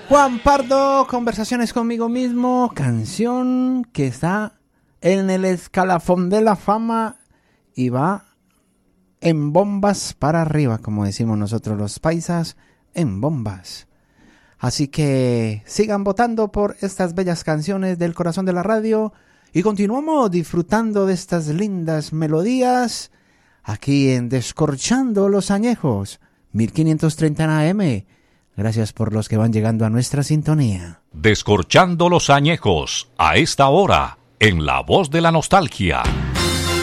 Juan Pardo, Conversaciones conmigo mismo, canción que está en el escalafón de la fama y va en bombas para arriba, como decimos nosotros los paisas, en bombas. Así que sigan votando por estas bellas canciones del corazón de la radio y continuamos disfrutando de estas lindas melodías aquí en Descorchando los Añejos, 1530 AM. Gracias por los que van llegando a nuestra sintonía. Descorchando los Añejos, a esta hora, en La Voz de la Nostalgia.